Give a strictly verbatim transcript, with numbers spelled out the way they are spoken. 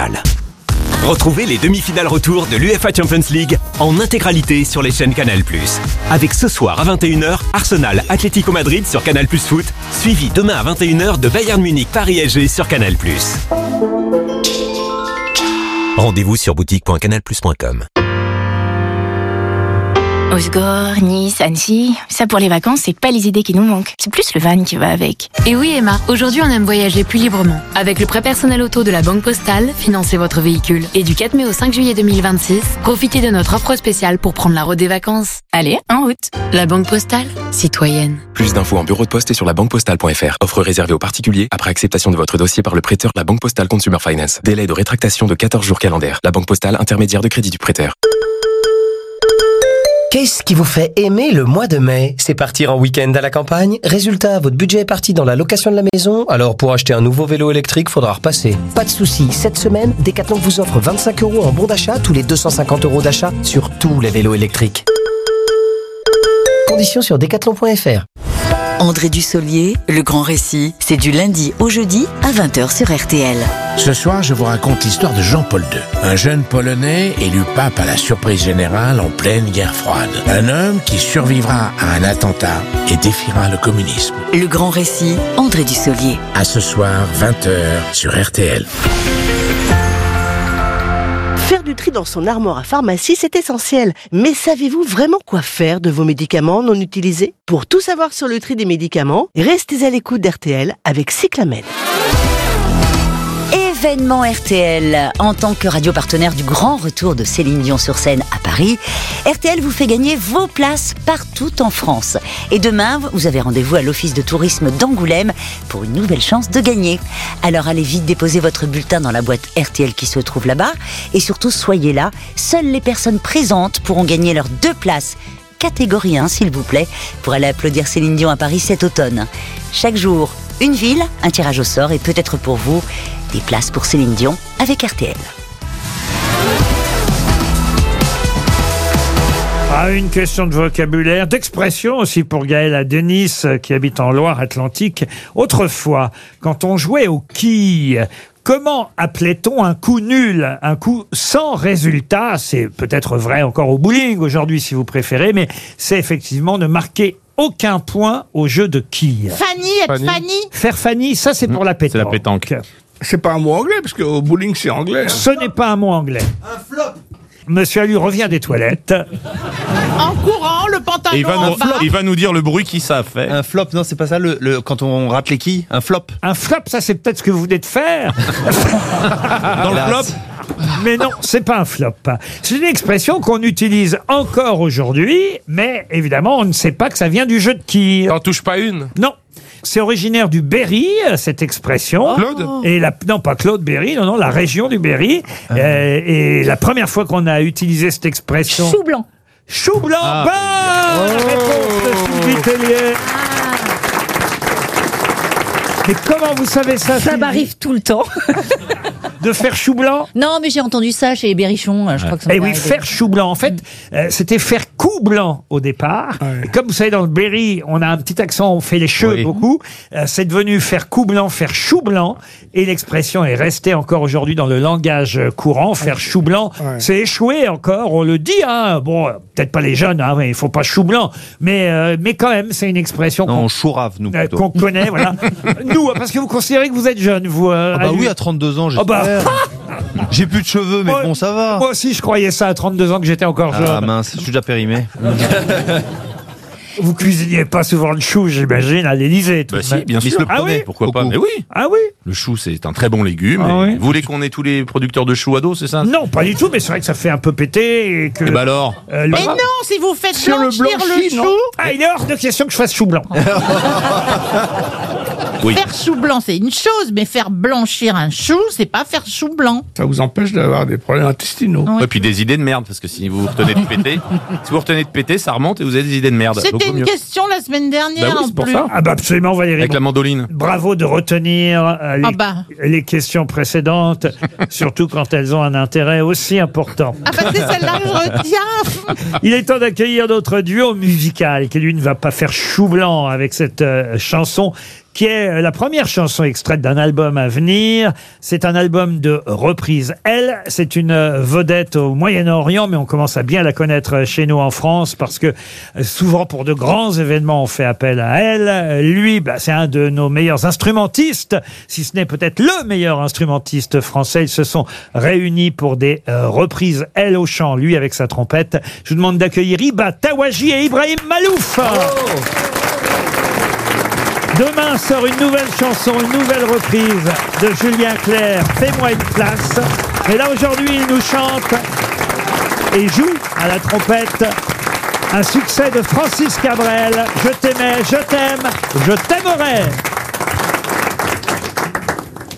Arsenal. Retrouvez les demi-finales retour de l'UEFA Champions League en intégralité sur les chaînes Canal plus. Avec ce soir à vingt et une heures, Arsenal Atlético Madrid sur Canal plus Foot, suivi demain à vingt et une heures de Bayern Munich Paris S G sur Canal plus. Rendez-vous sur boutique point canal plus point com. Osgore, Nice, Annecy, ça pour les vacances, c'est pas les idées qui nous manquent. C'est plus le van qui va avec. Et oui Emma, aujourd'hui on aime voyager plus librement. Avec le prêt personnel auto de la Banque Postale, financez votre véhicule. Et du quatre mai au cinq juillet deux mille vingt-six, profitez de notre offre spéciale pour prendre la route des vacances. Allez, en route. La Banque Postale, citoyenne. Plus d'infos en bureau de poste et sur la banque postale point f r. Offre réservée aux particuliers après acceptation de votre dossier par le prêteur de la Banque Postale Consumer Finance. Délai de rétractation de quatorze jours calendaires. La Banque Postale, intermédiaire de crédit du prêteur. Qu'est-ce qui vous fait aimer le mois de mai? C'est partir en week-end à la campagne. Résultat, votre budget est parti dans la location de la maison. Alors pour acheter un nouveau vélo électrique, faudra repasser. Pas de souci, cette semaine, Decathlon vous offre vingt-cinq euros en bon d'achat tous les deux cent cinquante euros d'achat sur tous les vélos électriques. Conditions sur decathlon point f r. André Dussolier, Le Grand Récit, c'est du lundi au jeudi à vingt heures sur R T L. Ce soir, je vous raconte l'histoire de Jean-Paul deux, un jeune Polonais élu pape à la surprise générale en pleine guerre froide. Un homme qui survivra à un attentat et défiera le communisme. Le Grand Récit, André Dussolier. À ce soir, vingt heures sur R T L. Faire du tri dans son armoire à pharmacie, c'est essentiel. Mais savez-vous vraiment quoi faire de vos médicaments non utilisés? Pour tout savoir sur le tri des médicaments, restez à l'écoute d'R T L avec Cyclamen. Événement R T L. En tant que radio partenaire du grand retour de Céline Dion sur scène à Paris, R T L vous fait gagner vos places partout en France. Et demain, vous avez rendez-vous à l'Office de tourisme d'Angoulême pour une nouvelle chance de gagner. Alors allez vite déposer votre bulletin dans la boîte R T L qui se trouve là-bas. Et surtout, soyez là. Seules les personnes présentes pourront gagner leurs deux places. Catégorie un, s'il vous plaît, pour aller applaudir Céline Dion à Paris cet automne. Chaque jour, une ville, un tirage au sort et peut-être pour vous, des places pour Céline Dion avec R T L. Ah, une question de vocabulaire, d'expression aussi pour Gaëlle Denis qui habite en Loire-Atlantique. Autrefois, quand on jouait aux quilles, comment appelait-on un coup nul, un coup sans résultat? C'est peut-être vrai encore au bowling aujourd'hui si vous préférez, mais c'est effectivement ne marquer aucun point au jeu de quilles. Fanny, être Fanny. Fanny. Faire Fanny, ça c'est pour la pétanque. C'est la pétanque. C'est pas un mot anglais, parce qu'au bowling c'est anglais. Ce n'est pas un mot anglais. Un flop. Monsieur Allu revient des toilettes. En courant, le pantalon il va, nous, en bas. il va nous dire le bruit qui ça fait. Un flop, non, c'est pas ça, le, le, quand on rate les quilles, un flop. Un flop, ça c'est peut-être ce que vous venez de faire. Dans le flop. Mais non, c'est pas un flop. C'est une expression qu'on utilise encore aujourd'hui, mais évidemment, on ne sait pas que ça vient du jeu de quilles. T'en touches pas une? Non. C'est originaire du Berry, cette expression. Claude et la, Non, pas Claude Berry, non, non, la région du Berry. Ah. Euh, et la première fois qu'on a utilisé cette expression... Chou blanc. Chou blanc, ah. Bonne oh. réponse de Sylvie Tellier. Mais comment vous savez ça? Ça m'arrive tout le temps. De faire chou blanc? Non, mais j'ai entendu ça chez les Berrichons. Je crois que ça Et oui, faire chou blanc. En fait, euh, c'était faire coup blanc au départ. Ouais. Et comme vous savez, dans le Berry, on a un petit accent, on fait les cheveux oui. beaucoup. Euh, c'est devenu faire coup blanc, faire chou blanc. Et l'expression est restée encore aujourd'hui dans le langage courant. Faire chou blanc, ouais. c'est échoué encore. On le dit, hein. Bon, peut-être pas les jeunes, hein, mais il faut pas chou blanc. Mais, euh, mais quand même, c'est une expression non, qu'on, on chourave, nous, euh, qu'on connaît. Voilà. Nous, parce que vous considérez que vous êtes jeune, vous. Euh, ah bah oui, à trente-deux ans, j'ai. Oh bah. J'ai plus de cheveux, mais moi, bon, ça va. Moi aussi, je croyais ça à trente-deux ans que j'étais encore jeune. Ah mince, je suis déjà périmé. Vous cuisiniez pas souvent le chou, j'imagine, à l'Élysée. Bah si, bien sûr. Le ah oui pourquoi Beaucoup. pas? Mais oui. Ah oui. Le chou, c'est un très bon légume. Ah oui. Vous voulez qu'on ait tous les producteurs de choux à dos, c'est ça? Non, pas du tout, mais c'est vrai que ça fait un peu péter. Et que. Et bah alors euh, Mais non, si vous faites sur blanchir le, blanchi, le chou. Non. Ah, il est hors de question que je fasse chou blanc. Oui. Faire chou blanc, c'est une chose, mais faire blanchir un chou, c'est pas faire chou blanc. Ça vous empêche d'avoir des problèmes intestinaux. Oui. Et puis des idées de merde, parce que si vous retenez de péter, si vous retenez de péter, ça remonte et vous avez des idées de merde. C'était une mieux. question la semaine dernière. Bah oui, en c'est pour plus. ça. Ah bah absolument, Valérie. Avec la mandoline. Bravo de retenir euh, les, ah bah. les questions précédentes, surtout quand elles ont un intérêt aussi important. Ah bah c'est celle-là que je retiens. Il est temps d'accueillir notre duo musical qui lui ne va pas faire chou blanc avec cette euh, chanson qui est euh, la première chanson extraite d'un album à venir. C'est un album de reprise. Elle, c'est une euh, vedette au Moyen-Orient, mais on commence à bien la connaître chez nous en France parce que euh, souvent pour de grands événements, on fait appel à elle. Euh, Lui, bah, c'est un de nos meilleurs instrumentistes, si ce n'est peut-être le meilleur instrumentiste français. Ils se sont réunis pour des euh, reprises, elle au chant, lui avec sa trompette. Je vous demande d'accueillir Iba Tawaji et Ibrahim Malouf. Demain sort une nouvelle chanson, une nouvelle reprise de Julien Clerc, Fais-moi une place. Et là aujourd'hui, il nous chante et joue à la trompette un succès de Francis Cabrel, Je t'aimais, je t'aime, je t'aimerai.